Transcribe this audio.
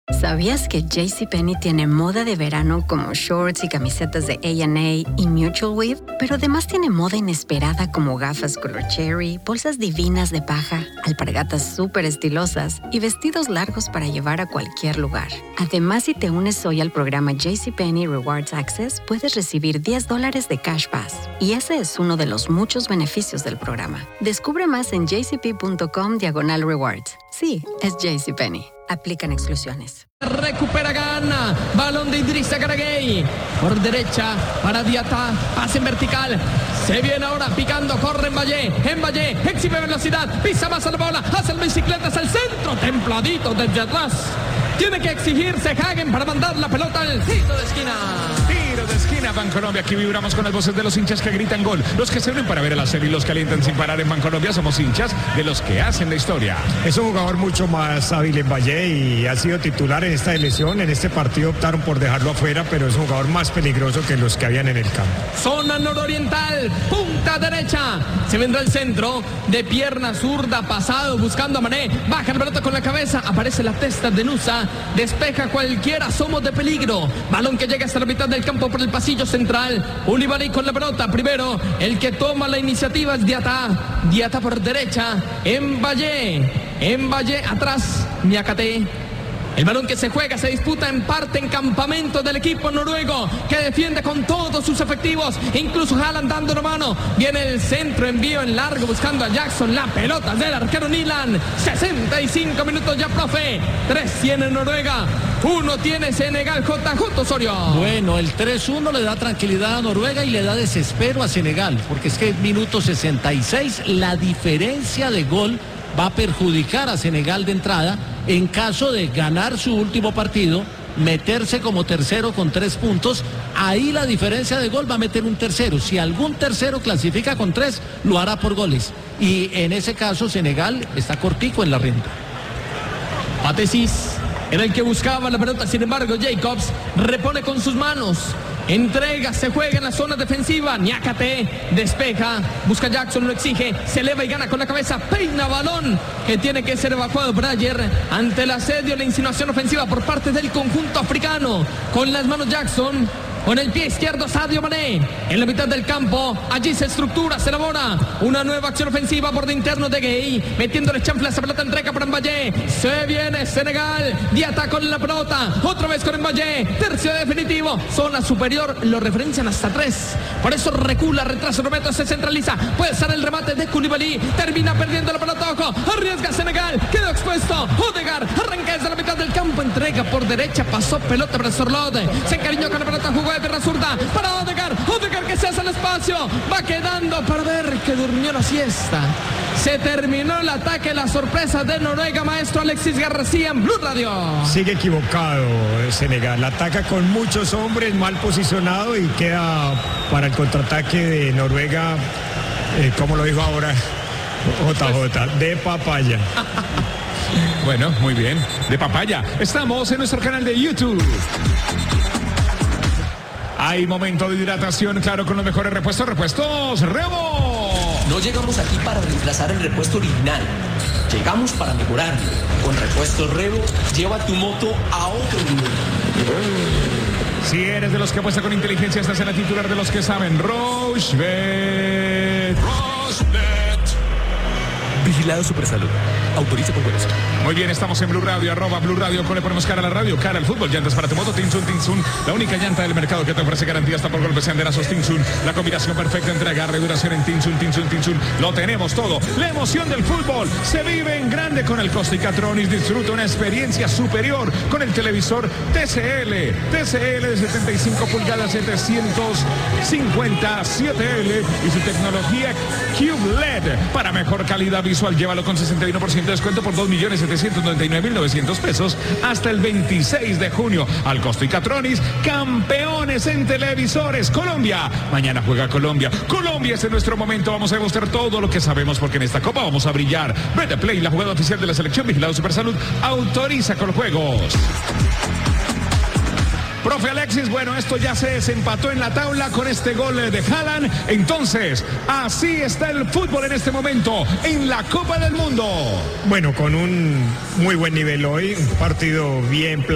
¿Sabías que JCPenney tiene moda de verano como shorts y camisetas de A&A y Mutual Weave? Pero además tiene moda inesperada como gafas color cherry, bolsas divinas de paja, alpargatas súper estilosas y vestidos largos para llevar a cualquier lugar. Además, si te unes hoy al programa JCPenney Rewards Access, puedes recibir $10 de Cash Pass. Y ese es uno de los muchos beneficios del programa. Descubre más en jcp.com/rewards. Sí, es JCPenney. Aplican exclusiones. Recupera Gana, balón de Idrissa Gueye, por derecha para Diata, pase en vertical, se viene ahora picando, corre Mbaye, exhibe velocidad, pisa más a la bola, hace el bicicleta hacia el centro, templadito desde atrás, tiene que exigirse Hagen para mandar la pelota al tiro de esquina. Tiro de esquina, Bancolombia. Aquí vibramos con las voces de los hinchas que gritan gol. Los que se unen para ver el hacer y los que alientan sin parar en Bancolombia. Somos hinchas de los que hacen la historia. Es un jugador mucho más hábil en Valle y ha sido titular en esta elección. En este partido optaron por dejarlo afuera, pero es un jugador más peligroso que los que habían en el campo. Zona nororiental, punta derecha. Se vendrá el centro de pierna zurda, pasado, buscando a Mané. Baja el pelota con la cabeza, aparece la testa de Nusa. Despeja cualquiera, somos de peligro. Balón que llega hasta la mitad del campo por el pasillo central. Ulibarri con la pelota. Primero, el que toma la iniciativa es Diata. Diata por derecha. Mbaye atrás. Niakate. El balón que se juega, se disputa en parte en campamento del equipo noruego, que defiende con todos sus efectivos, incluso Haaland dando la mano. Viene el centro, envío en largo buscando a Jackson, la pelota del arquero Nyland. 65 minutos ya, profe. 3 tiene Noruega, 1 tiene Senegal. JJ Osorio. Bueno, el 3-1 le da tranquilidad a Noruega y le da desespero a Senegal, porque es que en minuto 66 la diferencia de gol va a perjudicar a Senegal de entrada en caso de ganar su último partido, meterse como tercero con 3 puntos. Ahí la diferencia de gol va a meter un tercero. Si algún tercero clasifica con 3, lo hará por goles. Y en ese caso Senegal está cortico en la renta. Patesis era el que buscaba la pelota, sin embargo Jacobs repone con sus manos. Entrega, se juega en la zona defensiva. Niakate despeja, busca Jackson, lo exige, se eleva y gana con la cabeza, peina balón que tiene que ser evacuado por ayer ante el asedio, la insinuación ofensiva por parte del conjunto africano. Con las manos Jackson, con el pie izquierdo Sadio Mané, en la mitad del campo, allí se estructura, se elabora una nueva acción ofensiva por de interno de Gueye, metiéndole chanfle a esa pelota, entrega para Mbaye, se viene Senegal, Diata con la pelota, otra vez con Mbaye, tercio definitivo, zona superior, lo referencian hasta 3, por eso recula, retrasa un metro, se centraliza, puede estar el remate de Koulibaly, termina perdiendo la pelota, ojo, arriesga Senegal, quedó expuesto, Odegaard, arranca desde la mitad del campo, entrega por derecha, pasó pelota para Sorlot, se encariñó con la pelota, jugó de pierna zurda para Odegaard que se hace el espacio, va quedando para ver que durmió la siesta. Se terminó el ataque, la sorpresa de Noruega, maestro Alexis García en Blue Radio. Sigue equivocado Senegal, ataca con muchos hombres, mal posicionado y queda para el contraataque de Noruega, como lo dijo ahora JJ, de papaya. Bueno, muy bien, de papaya. Estamos en nuestro canal de YouTube. Hay momento de hidratación, claro, con los mejores repuestos, Rebo. No llegamos aquí para reemplazar el repuesto original, llegamos para mejorarlo. Con Repuestos Rebo, lleva tu moto a otro nivel. Si eres de los que apuesta con inteligencia, estás en la titular de los que saben. Rochebet. Vigilado Supersalud. Autoriza con buenas. Muy bien, estamos en Blue Radio, @Blue Radio, le ponemos cara a la radio, cara al fútbol, llantas para tu moto, Tinsun, la única llanta del mercado que te ofrece garantía hasta por golpes y anderazos, Tinsun, la combinación perfecta entre agarre y duración en Tinsun, lo tenemos todo. La emoción del fútbol se vive en grande con el Costa y Catronis, disfruta una experiencia superior con el televisor TCL de 75 pulgadas, 750 7L y su tecnología Cube LED para mejor calidad visual. Llévalo con 61% de descuento por 2.799.900 pesos hasta el 26 de junio. Al Costo y Catronis, campeones en televisores. Colombia, mañana juega Colombia. Colombia es en nuestro momento. Vamos a demostrar todo lo que sabemos porque en esta copa vamos a brillar. Vete Play, la jugada oficial de la selección. Vigilado Supersalud, autoriza con los juegos. Profe Alexis, bueno, esto ya se desempató en la tabla con este gol de Haaland. Entonces, así está el fútbol en este momento en la Copa del Mundo. Bueno, con un muy buen nivel hoy, un partido bien